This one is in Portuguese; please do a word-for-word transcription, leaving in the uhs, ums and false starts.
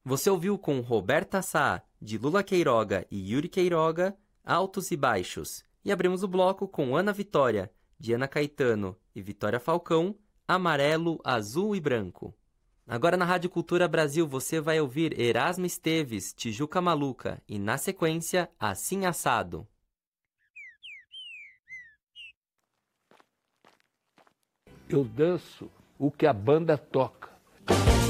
Você ouviu com Roberta Sá, de Lula Queiroga e Yuri Queiroga, Altos e Baixos. E abrimos o bloco com Ana Vitória, de Ana Caetano e Vitória Falcão, Amarelo, Azul e Branco. Agora na Rádio Cultura Brasil você vai ouvir Erasmo Esteves, Tijuca Maluca e, na sequência, Assim Assado. Eu danço o que a banda toca.